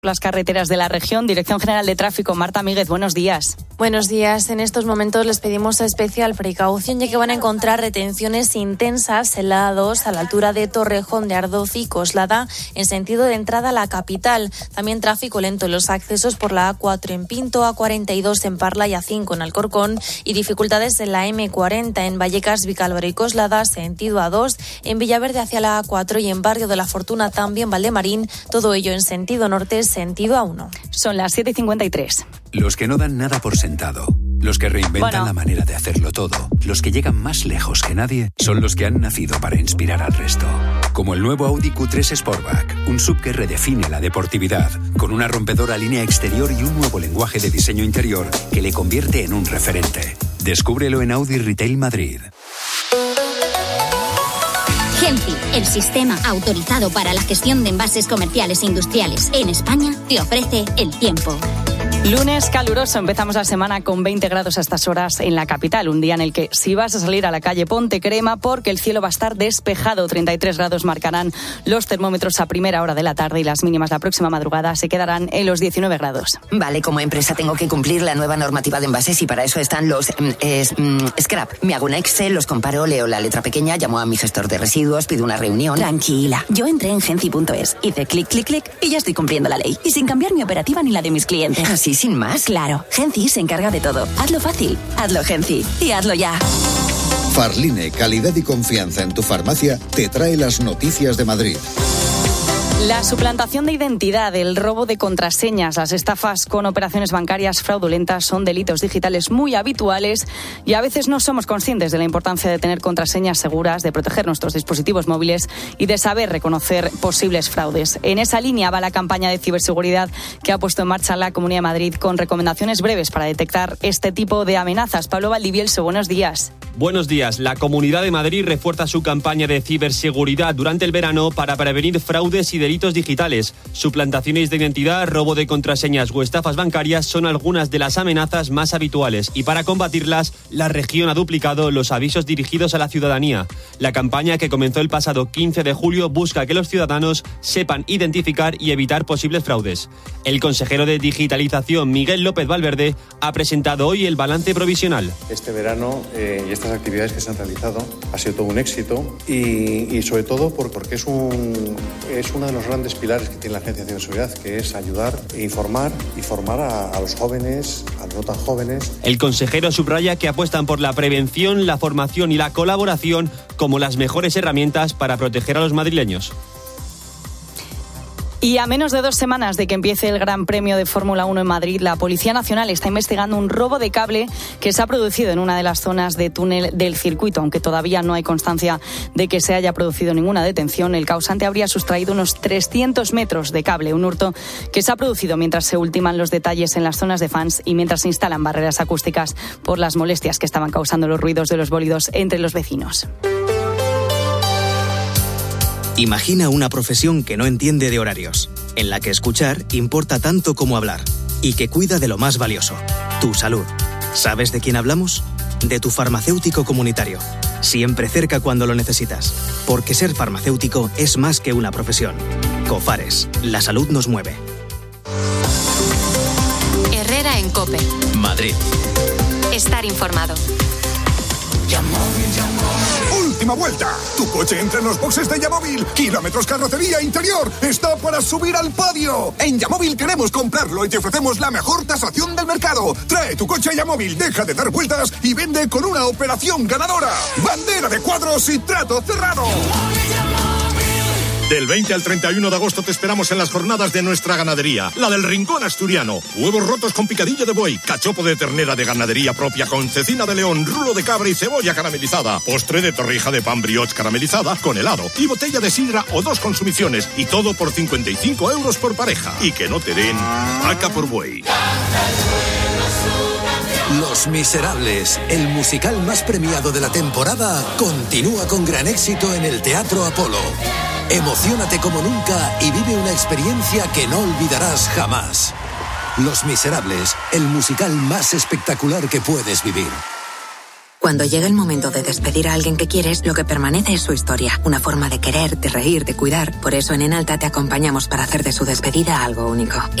Las carreteras de la región. Dirección General de Tráfico, Marta Míguez, buenos días. Buenos días. En estos momentos les pedimos especial precaución, ya que van a encontrar retenciones intensas en la A2 a la altura de Torrejón de Ardoz y Coslada en sentido de entrada a la capital. También tráfico lento en los accesos por la A4 en Pinto, A42 en Parla y A5 en Alcorcón y dificultades en la M40 en Vallecas, Vicálvaro y Coslada, sentido A2, en Villaverde hacia la A4 y en Barrio de la Fortuna también Valdemarín, todo ello en sentido norte, sentido A1. Son las 7:53. Los que no dan nada por sentado, los que reinventan la manera de hacerlo todo, los que llegan más lejos que nadie, son los que han nacido para inspirar al resto. Como el nuevo Audi Q3 Sportback, un SUV que redefine la deportividad, con una rompedora línea exterior y un nuevo lenguaje de diseño interior que le convierte en un referente. Descúbrelo en Audi Retail Madrid. Genci, el sistema autorizado para la gestión de envases comerciales e industriales en España, te ofrece el tiempo. Lunes caluroso, empezamos la semana con 20 grados a estas horas en la capital, un día en el que si vas a salir a la calle ponte crema porque el cielo va a estar despejado, 33 grados marcarán los termómetros a primera hora de la tarde y las mínimas la próxima madrugada se quedarán en los 19 grados. Vale, como empresa tengo que cumplir la nueva normativa de envases y para eso están los scrap. Me hago un Excel, los comparo, leo la letra pequeña, llamo a mi gestor de residuos, pido una reunión. Tranquila, yo entré en Genci.es, hice clic, clic, clic y ya estoy cumpliendo la ley y sin cambiar mi operativa ni la de mis clientes. ¿Así sin más? Claro, Genci se encarga de todo. Hazlo fácil, hazlo Genci y hazlo ya. Farline, calidad y confianza en tu farmacia, te trae las noticias de Madrid. La suplantación de identidad, el robo de contraseñas, las estafas con operaciones bancarias fraudulentas son delitos digitales muy habituales y a veces no somos conscientes de la importancia de tener contraseñas seguras, de proteger nuestros dispositivos móviles y de saber reconocer posibles fraudes. En esa línea va la campaña de ciberseguridad que ha puesto en marcha la Comunidad de Madrid con recomendaciones breves para detectar este tipo de amenazas. Pablo Valdivielso, buenos días. Buenos días. La Comunidad de Madrid refuerza su campaña de ciberseguridad durante el verano para prevenir fraudes y delitos digitales. Suplantaciones de identidad, robo de contraseñas o estafas bancarias son algunas de las amenazas más habituales y para combatirlas, la región ha duplicado los avisos dirigidos a la ciudadanía. La campaña, que comenzó el pasado 15 de julio, busca que los ciudadanos sepan identificar y evitar posibles fraudes. El consejero de Digitalización, Miguel López Valverde, ha presentado hoy el balance provisional. Este verano y estas actividades que se han realizado ha sido todo un éxito y sobre todo porque es uno de los grandes pilares que tiene la Agencia de Ciberseguridad, que es ayudar e informar y formar a los jóvenes, a los no tan jóvenes. El consejero subraya que apuestan por la prevención, la formación y la colaboración como las mejores herramientas para proteger a los madrileños. Y a menos de 2 semanas de que empiece el Gran Premio de Fórmula 1 en Madrid, la Policía Nacional está investigando un robo de cable que se ha producido en una de las zonas de túnel del circuito. Aunque todavía no hay constancia de que se haya producido ninguna detención, el causante habría sustraído unos 300 metros de cable, un hurto que se ha producido mientras se ultiman los detalles en las zonas de fans y mientras se instalan barreras acústicas por las molestias que estaban causando los ruidos de los bólidos entre los vecinos. Imagina una profesión que no entiende de horarios, en la que escuchar importa tanto como hablar y que cuida de lo más valioso, tu salud. ¿Sabes de quién hablamos? De tu farmacéutico comunitario. Siempre cerca cuando lo necesitas. Porque ser farmacéutico es más que una profesión. Cofares, la salud nos mueve. Herrera en COPE. Madrid. Estar informado. Última vuelta. Tu coche entra en los boxes de Yamóvil. Kilómetros, carrocería, interior. Está para subir al podio. En Yamóvil queremos comprarlo y te ofrecemos la mejor tasación del mercado. Trae tu coche a Yamóvil, deja de dar vueltas y vende con una operación ganadora. Bandera de cuadros y trato cerrado. Del 20 al 31 de agosto te esperamos en las jornadas de nuestra ganadería, la del Rincón Asturiano. Huevos rotos con picadillo de buey, cachopo de ternera de ganadería propia con cecina de león, rulo de cabra y cebolla caramelizada, postre de torrija de pan brioche caramelizada con helado y botella de sidra o 2 consumiciones y todo por 55 euros por pareja. Y que no te den vaca por buey. Los Miserables, el musical más premiado de la temporada, continúa con gran éxito en el Teatro Apolo. Emociónate como nunca y vive una experiencia que no olvidarás jamás. Los Miserables, el musical más espectacular que puedes vivir. Cuando llega el momento de despedir a alguien que quieres, lo que permanece es su historia, una forma de querer, de reír, de cuidar. Por eso en Enalta te acompañamos para hacer de su despedida algo único.